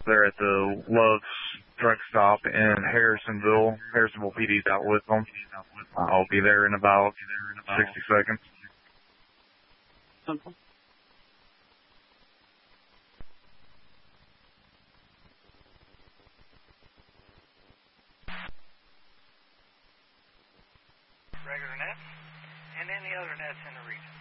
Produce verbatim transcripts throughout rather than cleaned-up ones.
They're at the Love's truck stop in Harrisonville. Harrisonville P D's out with them. I'll be there in about sixty seconds. Simple. Regular nets and any other nets in the region.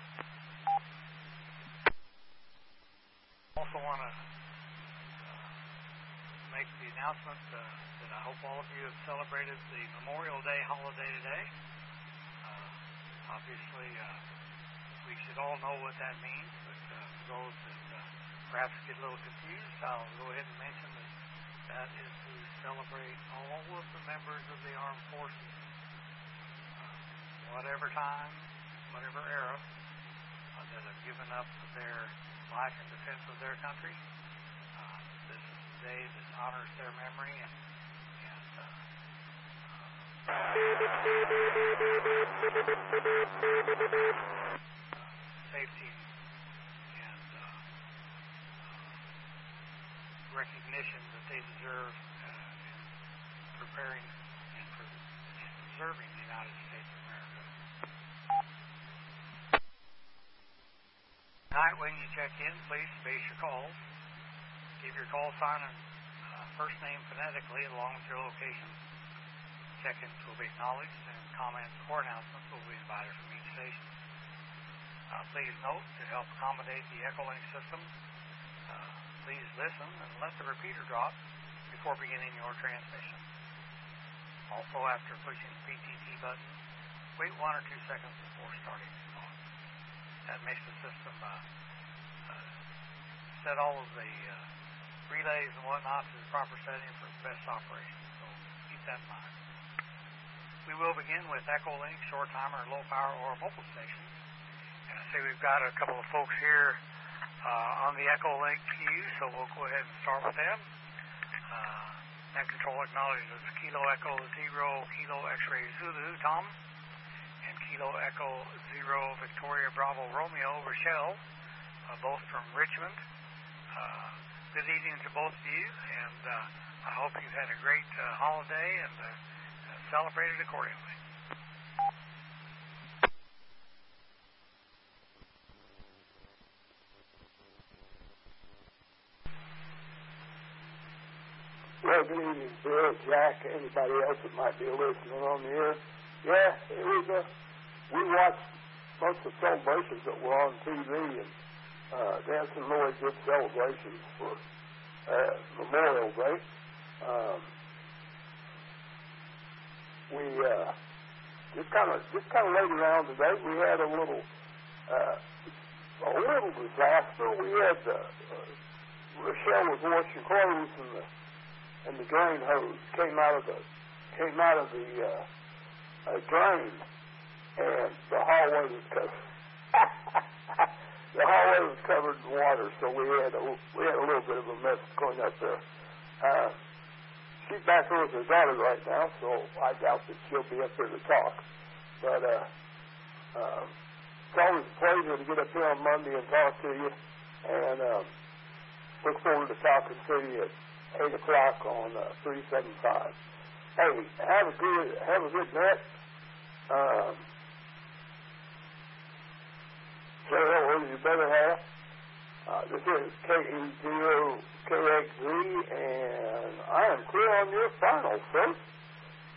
Also want to uh, make the announcement uh, that I hope all of you have celebrated the Memorial Day holiday today. Uh, obviously, uh, we should all know what that means, but uh, for those that uh, perhaps get a little confused, I'll go ahead and mention that that is to celebrate all of the members of the armed forces, uh, whatever time, whatever era, uh, that have given up their life in defense of their country. Uh, this is a day that honors their memory and, and uh, uh, safety and uh, uh, recognition that they deserve uh, in preparing and, for, and preserving the United States of America. Tonight, when you check in, please space your calls. Give your call sign and uh, first name phonetically along with your location. Check-ins will be acknowledged, and comments or announcements will be invited from each station. Uh, please note, to help accommodate the Echolink system, uh, please listen and let the repeater drop before beginning your transmission. Also, after pushing the P T T button, wait one or two seconds before starting the call. That makes the system uh, uh, set all of the uh, relays and whatnot to the proper setting for the best operation. So keep that in mind. We will begin with Echolink, short timer, low power, or mobile stations. And I see we've got a couple of folks here uh, on the Echolink queue, so we'll go ahead and start with them. Uh, Net Control acknowledges Kilo Echo Zero, Kilo X-Ray Zulu, Tom. And Kilo Echo Zero, Victoria Bravo Romeo, Rochelle, uh, both from Richmond. Uh, good evening to both of you, and uh, I hope you've had a great uh, holiday and uh, uh, celebrated accordingly. Well, good evening, Bill, Jack, anybody else that might be listening on the air. Yeah, it was a, we watched most of the celebrations that were on T V, and uh, they had some really good celebrations for uh, Memorial Day. Um, we uh, just kind of just kind of later on today, we had a little uh, a little disaster. We had uh, uh, Rochelle was washing clothes, and the and the drain hose came out of the came out of the uh, uh, drain, and the hallway was covered. The hallway was covered in water, so we had a, we had a little bit of a mess going up there. Uh, she's back there with her daughter right now, so I doubt that she'll be up there to talk. But uh, uh, it's always a pleasure to get up here on Monday and talk to you, and um, look forward to talking to you at eight o'clock on uh, three seventy-five. Hey, have a good have a good night. Um, Carol, what do you better have? Uh, this is K E zero K X Z, and I am clear on your final, sir.